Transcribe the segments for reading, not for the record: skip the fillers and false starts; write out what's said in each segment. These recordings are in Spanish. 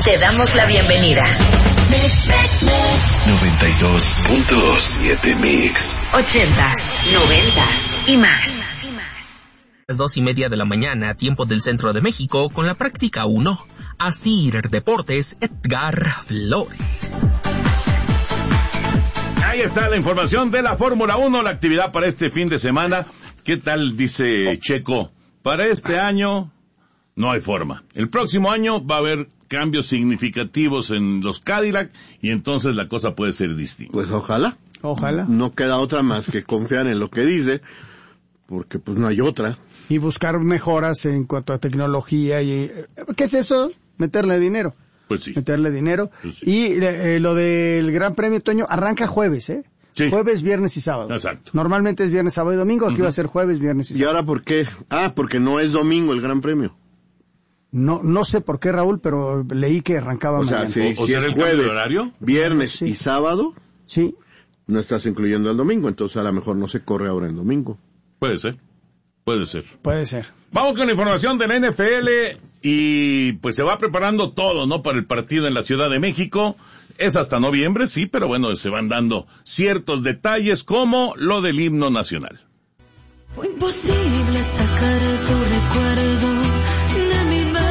Te damos la bienvenida. 92.7 Mix. 80s, 90s y más. Las 2:30 de la mañana, tiempo del centro de México, con la práctica 1. Asir Deportes, Edgar Flores. Ahí está la información de la Fórmula 1, la actividad para este fin de semana. ¿Qué tal, dice Checo? Para este año no hay forma. El próximo año va a haber cambios significativos en los Cadillac y entonces la cosa puede ser distinta. Pues ojalá. Ojalá. No queda otra más que confiar en lo que dice, porque pues no hay otra. Y buscar mejoras en cuanto a tecnología y... ¿Qué es eso? Meterle dinero. Pues sí. Meterle dinero. Pues sí. Y lo del Gran Premio, Toño, arranca jueves, ¿eh? Sí. Jueves, viernes y sábado. Exacto. Normalmente es viernes, sábado y domingo. Aquí va a ser jueves, viernes y sábado. ¿Y ahora por qué? Porque no es domingo el Gran Premio. No sé por qué, Raúl, pero leí que arrancaba mañana. Si ¿O será es el cambio de jueves, horario? viernes Sí. y sábado, Sí. no estás incluyendo el domingo, entonces a lo mejor no se corre ahora en domingo. Puede ser. Puede ser. Puede ser. Vamos con la información de la NFL y pues se va preparando todo, ¿no? Para el partido en la Ciudad de México. Es hasta noviembre, sí, pero bueno, se van dando ciertos detalles como lo del himno nacional. Fue imposible sacar tu recuerdo de mi mente.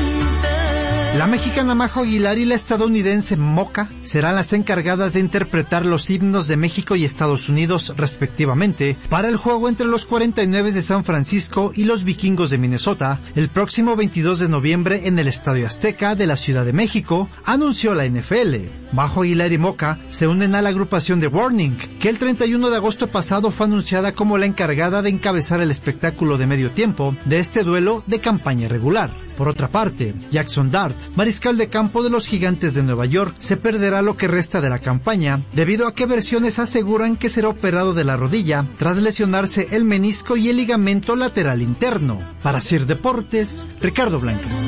La mexicana Majo Aguilar y la estadounidense Moca serán las encargadas de interpretar los himnos de México y Estados Unidos, respectivamente, para el juego entre los 49 de San Francisco y los Vikingos de Minnesota, el próximo 22 de noviembre en el Estadio Azteca de la Ciudad de México, anunció la NFL. Majo Aguilar y Moca se unen a la agrupación de Warning, que el 31 de agosto pasado fue anunciada como la encargada de encabezar el espectáculo de medio tiempo de este duelo de campaña regular. Por otra parte, Jackson Dart, mariscal de campo de los Gigantes de Nueva York, se perderá lo que resta de la campaña, debido a que versiones aseguran que será operado de la rodilla tras lesionarse el menisco y el ligamento lateral interno. Para Sir Deportes, Ricardo Blancas.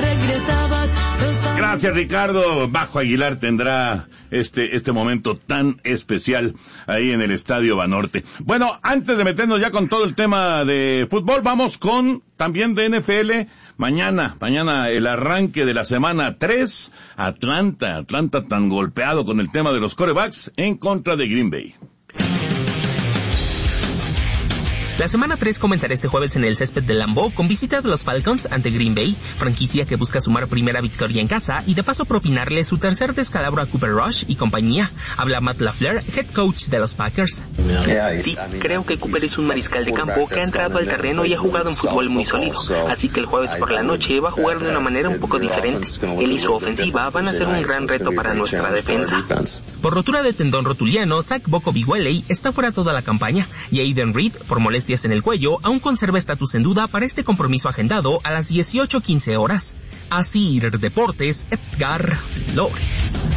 Gracias, Ricardo. Majo Aguilar tendrá este momento tan especial ahí en el Estadio Banorte. Bueno, antes de meternos ya con todo el tema de fútbol, vamos con también de NFL. Mañana el arranque de la semana 3, Atlanta tan golpeado con el tema de los quarterbacks en contra de Green Bay. La semana 3 comenzará este jueves en el césped de Lambeau con visita de los Falcons ante Green Bay, franquicia que busca sumar primera victoria en casa y de paso propinarle su tercer descalabro a Cooper Rush y compañía. Habla Matt LaFleur, head coach de los Packers. Sí, creo que Cooper es un mariscal de campo que ha entrado al terreno y ha jugado un fútbol muy sólido, así que el jueves por la noche va a jugar de una manera un poco diferente. Él y su ofensiva van a ser un gran reto para nuestra defensa. Por rotura de tendón rotuliano, Zach Boko-Bigueley está fuera toda la campaña y Aiden Reed, por molestias en el cuello, aún conserva estatus en duda para este compromiso agendado a las 18:15 horas. Asir Deportes, Edgar Flores.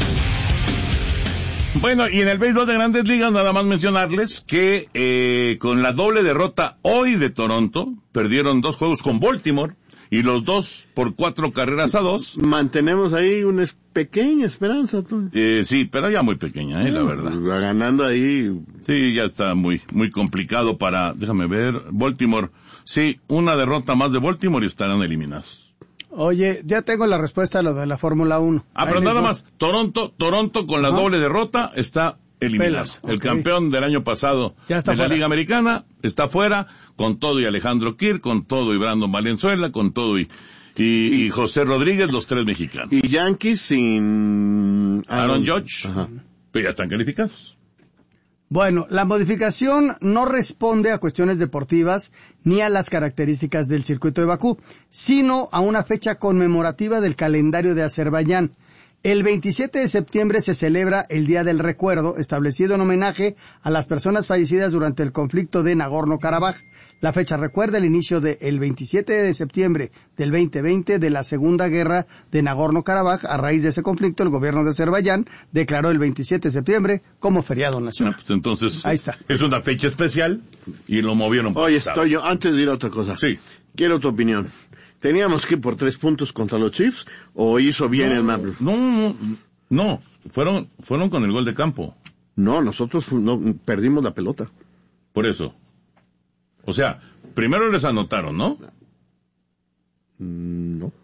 Bueno, y en el béisbol de Grandes Ligas nada más mencionarles que con la doble derrota hoy de Toronto, perdieron 2 juegos con Baltimore y los 2 por 4-2. Mantenemos ahí una pequeña esperanza. Sí, pero ya muy pequeña, la verdad. Ganando ahí. Sí, ya está muy complicado para, déjame ver, Baltimore. Sí, una derrota más de Baltimore y estarán eliminados. Oye, ya tengo la respuesta a lo de la Fórmula 1. Pero nada más, Toronto con la doble derrota está eliminado. Pelas, el campeón del año pasado de la Liga Americana está fuera, con todo y Alejandro Kirk, con todo y Brandon Valenzuela, con todo y José Rodríguez, los 3 mexicanos. Y Yankees sin Aaron Judge, pero ya están calificados. Bueno, la modificación no responde a cuestiones deportivas ni a las características del circuito de Bakú, sino a una fecha conmemorativa del calendario de Azerbaiyán. El 27 de septiembre se celebra el Día del Recuerdo, establecido en homenaje a las personas fallecidas durante el conflicto de Nagorno-Karabaj. La fecha recuerda el inicio del 27 de septiembre del 2020 de la Segunda Guerra de Nagorno-Karabaj. A raíz de ese conflicto, el gobierno de Azerbaiyán declaró el 27 de septiembre como feriado nacional. Pues entonces, ahí está. Es una fecha especial y lo movieron. Oye, estoy yo, antes de ir a otra cosa. Sí. Quiero tu opinión. ¿Teníamos que ir por 3 puntos contra los Chiefs o hizo bien el Maple? No, fueron con el gol de campo. No, nosotros perdimos la pelota. Por eso. O sea, primero les anotaron, ¿no? No.